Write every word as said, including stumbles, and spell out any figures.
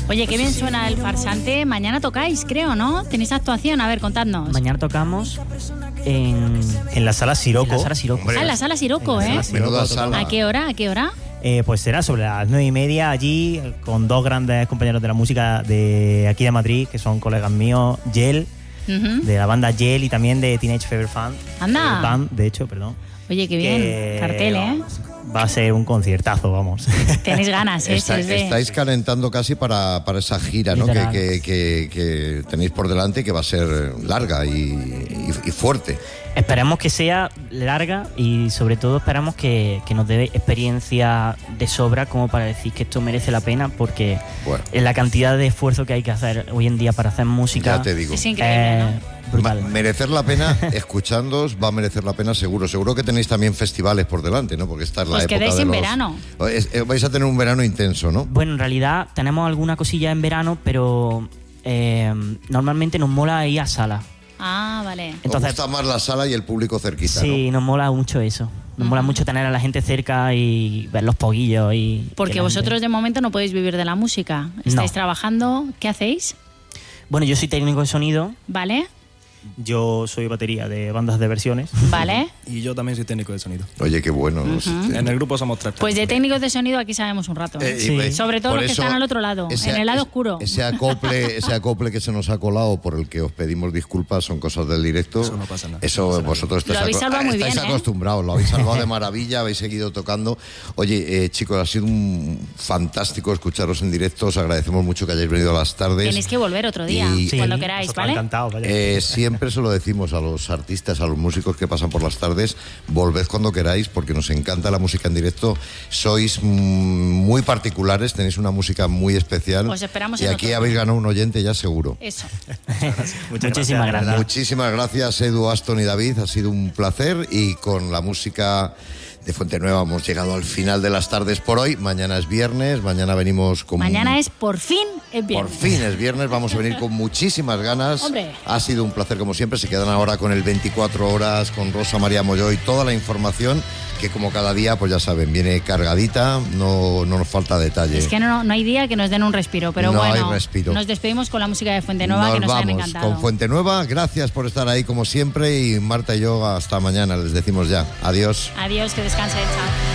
Oye, qué bien suena El Farsante. Mañana tocáis, creo, ¿no? ¿Tenéis actuación? A ver, contadnos. Mañana tocamos en, en la Sala Siroco. En la Sala Siroco. Ah, en la Sala Siroco, ¿eh? Menuda sala. ¿A qué hora? ¿A qué hora? Eh, pues será sobre las nueve y media allí, con dos grandes compañeros de la música de aquí de Madrid, que son colegas míos, Yel, uh-huh. de la banda Yel, y también de Teenage Fever Fan. Anda. Band, de hecho, perdón. Oye, qué bien. Que, Cartel, ¿eh? Va a ser un conciertazo, vamos. Tenéis ganas, ¿eh? Está, estáis calentando casi para, para esa gira, ¿no? Que, que, que, que tenéis por delante, que va a ser larga y, y, y fuerte. Esperamos que sea larga y sobre todo esperamos que, que nos dé experiencia de sobra como para decir que esto merece la pena, porque bueno. la cantidad de esfuerzo que hay que hacer hoy en día para hacer música... Ya te digo. Es increíble, eh, ¿no? Brutal. Merecer la pena, escuchándoos, va a merecer la pena seguro. Seguro que tenéis también festivales por delante, ¿no? Porque esta es la pues época quedéis de en los... verano. Es, eh, vais a tener un verano intenso, ¿no? Bueno, en realidad tenemos alguna cosilla en verano, pero eh, normalmente nos mola ir a sala. Ah, vale. Entonces, nos gusta más la sala y el público cerquita, sí, ¿no? nos mola mucho eso. Nos uh-huh. mola mucho tener a la gente cerca y ver los poguillos. Y porque vosotros gente... de momento no podéis vivir de la música. Estáis no. trabajando. ¿Qué hacéis? Bueno, yo soy técnico de sonido. Vale. Yo soy batería de bandas de versiones. Vale. Y yo también soy técnico de sonido. Oye, qué bueno. Uh-huh. Este... En el grupo somos tres. Pues de técnicos de sonido aquí sabemos un rato. ¿eh? Eh, sí. Sobre todo los que están al otro lado, ese, en el lado ese, oscuro. Ese acople, ese acople que se nos ha colado, por el que os pedimos disculpas, son cosas del directo. Eso no pasa nada. Eso no pasa vosotros nada. estáis, lo habéis aco- muy estáis bien, acostumbrados, ¿eh? lo habéis salvado de maravilla, habéis seguido tocando. Oye, eh, chicos, ha sido un fantástico escucharos en directo. Os agradecemos mucho que hayáis venido a las tardes. Tenéis que volver otro día, y, cuando sí, queráis, ¿vale? Encantado, vaya. Eh, siempre se lo decimos a los artistas, a los músicos que pasan por las tardes, volved cuando queráis, porque nos encanta la música en directo. Sois muy particulares, tenéis una música muy especial. Os esperamos y en aquí otro. habéis ganado un oyente ya seguro. Eso. Muchas Muchísimas gracias. gracias. Muchísimas gracias, Edu, Aston y David. Ha sido un placer, y con la música de Fuente Nueva hemos llegado al final de las tardes por hoy. Mañana es viernes, mañana venimos con... Mañana es por fin es viernes. Por fin es viernes, vamos a venir con muchísimas ganas. Hombre. Ha sido un placer como siempre. Se quedan ahora con el veinticuatro horas, con Rosa María Molló y toda la información que, como cada día, pues ya saben, viene cargadita, no, no nos falta detalle. Es que no, no hay día que nos den un respiro, pero no bueno, hay respiro. Nos despedimos con la música de Fuente Nueva, nos que nos vamos han encantado. Con Fuente Nueva, gracias por estar ahí como siempre, y Marta y yo hasta mañana, les decimos ya. Adiós. Adiós, que descansen, chao.